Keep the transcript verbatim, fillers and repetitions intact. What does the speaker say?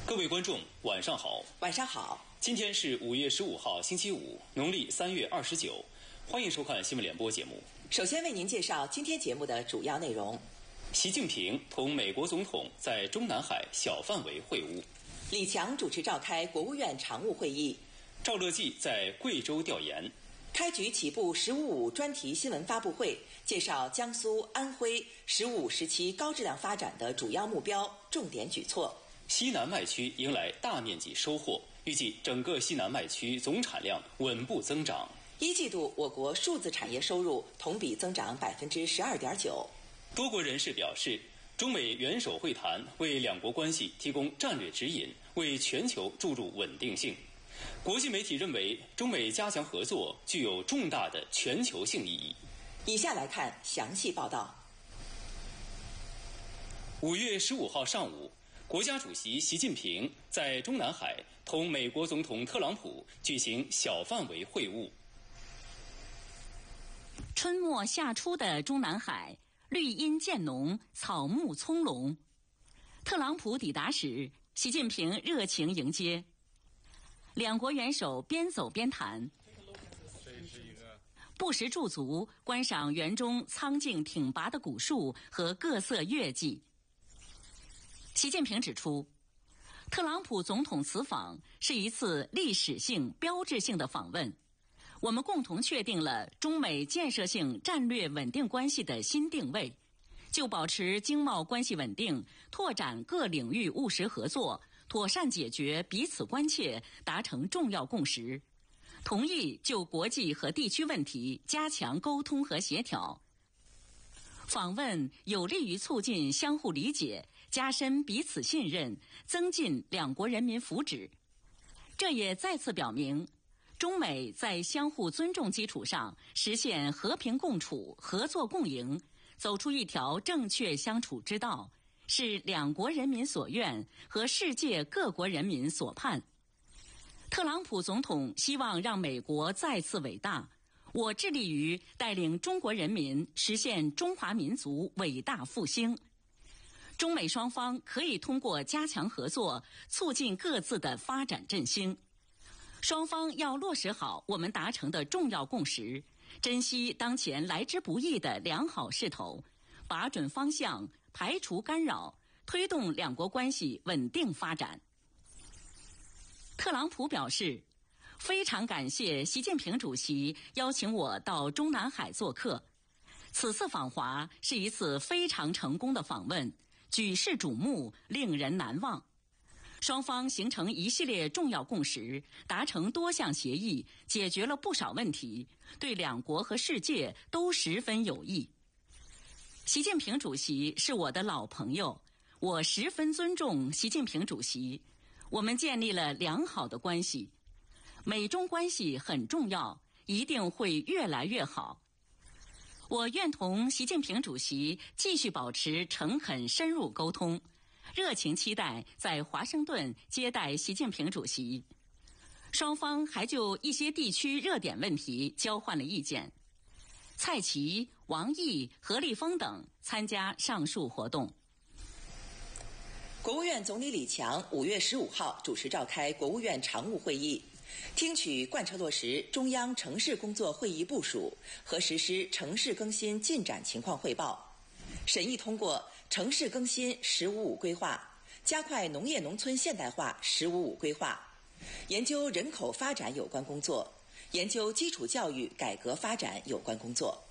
各位观众，晚上好。 晚上好。 今天是五月十五号，星期五，农历三月二十九。欢迎收看新闻联播节目。 首先为您介绍今天节目的主要内容： 习近平同美国总统在中南海小范围会晤； 李强主持召开国务院常务会议； 赵乐际在贵州调研； 开局起步“十五五”专题新闻发布会，介绍江苏、安徽“十五五”时期高质量发展的主要目标、重点举措。 西南麦区迎来大面积收获，预计整个西南麦区总产量稳步增长。 一季度我国数字产业收入同比增长百分之十二点九。 多国人士表示，中美元首会谈为两国关系提供战略指引，为全球注入稳定性。国际媒体认为，中美加强合作具有重大的全球性意义。 以下来看详细报道。 五月十五号上午，国家主席习近平在中南海同美国总统特朗普举行小范围会晤。 春末夏初的中南海，绿荫渐浓，草木葱茏。特朗普抵达时，习近平热情迎接。两国元首边走边谈，不时驻足观赏园中苍劲挺拔的古树和各色月季。习近平指出，特朗普总统此访是一次历史性、标志性的访问，我们共同确定了中美建设性战略稳定关系的新定位，就保持经贸关系稳定、拓展各领域务实合作、妥善解决彼此关切达成重要共识，同意就国际和地区问题加强沟通和协调。访问有利于促进相互理解，加深彼此信任，增进两国人民福祉。这也再次表明，中美在相互尊重基础上实现和平共处、合作共赢，走出一条正确相处之道，是两国人民所愿和世界各国人民所盼。特朗普总统希望让美国再次伟大，我致力于带领中国人民实现中华民族伟大复兴。中美双方可以通过加强合作，促进各自的发展振兴。双方要落实好我们达成的重要共识，珍惜当前来之不易的良好势头，把准方向，排除干扰，推动两国关系稳定发展。特朗普表示，非常感谢习近平主席邀请我到中南海做客，此次访华是一次非常成功的访问，举世瞩目，令人难忘。双方形成一系列重要共识，达成多项协议，解决了不少问题，对两国和世界都十分有益。习近平主席是我的老朋友，我十分尊重习近平主席，我们建立了良好的关系。美中关系很重要，一定会越来越好。我愿同习近平主席继续保持诚恳深入沟通，热情期待在华盛顿接待习近平主席。双方还就一些地区热点问题交换了意见。蔡奇、王毅、何立峰等参加上述活动。 国务院总理李强五月十五号主持召开国务院常务会议，听取贯彻落实中央城市工作会议部署和实施城市更新进展情况汇报，审议通过城市更新“十五五”规划，加快农业农村现代化“十五五”规划，研究人口发展有关工作，研究基础教育改革发展有关工作。